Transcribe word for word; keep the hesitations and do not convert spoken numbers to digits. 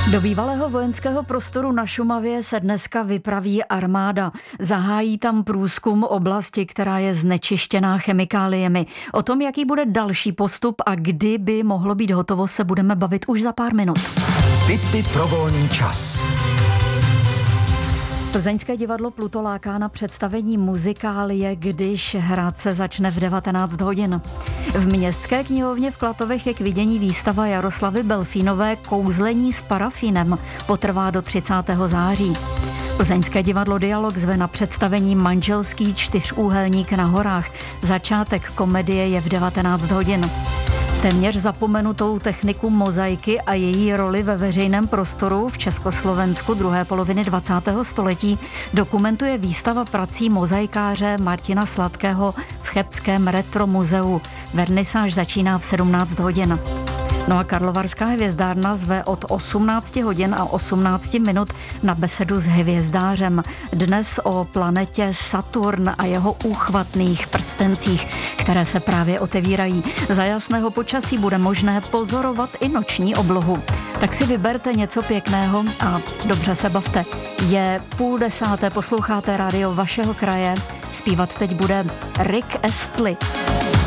Do bývalého vojenského prostoru na Šumavě se dneska vypraví armáda. Zahájí tam průzkum oblasti, která je znečištěná chemikáliemi. O tom, jaký bude další postup a kdy by mohlo být hotovo, se budeme bavit už za pár minut. Tipy pro volný čas. Plzeňské divadlo Pluto láká na představení muzikálie, když hrát se začne v devatenáct hodin. V Městské knihovně v Klatovech je k vidění výstava Jaroslavy Belfínové Kouzlení s parafínem. Potrvá do třicátého září. Plzeňské divadlo Dialog zve na představení Manželský čtyřúhelník na horách. Začátek komedie je v devatenáct hodin. Téměř zapomenutou techniku mozaiky a její roli ve veřejném prostoru v Československu druhé poloviny dvacátého století dokumentuje výstava prací mozaikáře Martina Sladkého v Chebském retro muzeu. Vernisáž začíná v sedmnáct hodin. No a Karlovarská hvězdárna zve od osmnáct hodin a osmnáct minut na besedu s hvězdářem. Dnes o planetě Saturn a jeho úchvatných prstencích, které se právě otevírají. Za jasného počasí bude možné pozorovat i noční oblohu. Tak si vyberte něco pěkného a dobře se bavte. Je půl desáté, posloucháte rádio vašeho kraje. Zpívat teď bude Rick Astley.